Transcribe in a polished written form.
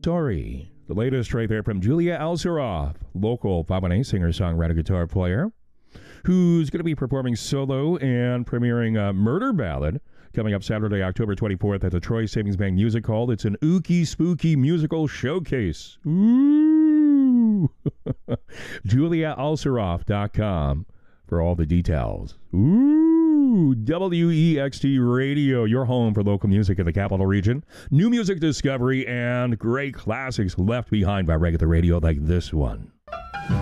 Story. The latest right there from Julia Alceroff, local Pabonese singer-songwriter guitar player, who's going to be performing solo and premiering a Murder Ballad coming up Saturday, October 24th at the Troy Savings Bank Music Hall. It's an ooky spooky musical showcase. Ooh! JuliaAlceroff.com for all the details. Ooh! WEXT Radio, your home for local music in the Capital Region. New music discovery and great classics left behind by regular radio like this one.